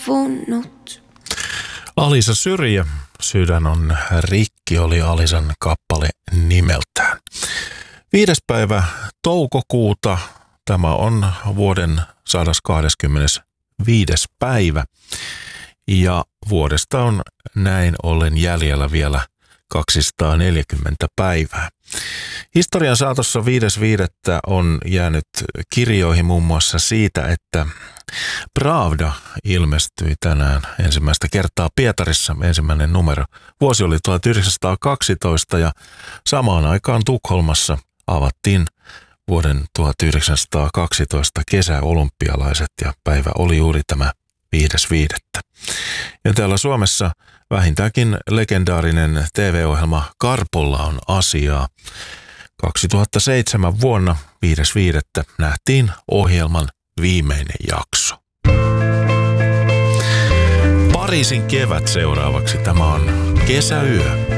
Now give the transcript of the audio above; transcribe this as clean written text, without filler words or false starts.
Vunnut. Alisa Syrjä, Sydän on rikki, oli Alisan kappale nimeltään. 5. päivä toukokuuta, tämä on vuoden 125. päivä ja vuodesta on näin ollen jäljellä vielä 240 päivää. Historian saatossa 5.5. on jäänyt kirjoihin muun muassa siitä, että Pravda ilmestyi tänään ensimmäistä kertaa Pietarissa, ensimmäinen numero. Vuosi oli 1912 ja samaan aikaan Tukholmassa avattiin vuoden 1912 kesäolympialaiset ja päivä oli juuri tämä 5.5. Ja täällä Suomessa vähintäänkin legendaarinen TV-ohjelma Karpolla on asiaa. 2007 vuonna 5.5. nähtiin ohjelman viimeinen jakso. Pariisin kevät seuraavaksi. Tämä on Kesäyö.